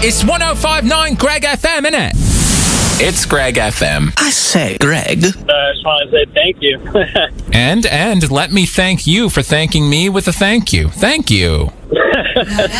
It's 105.9 Greg FM, innit? It's Greg FM. I say, Greg. I just want to say thank you. And let me thank you for thanking me with a thank you. Thank you.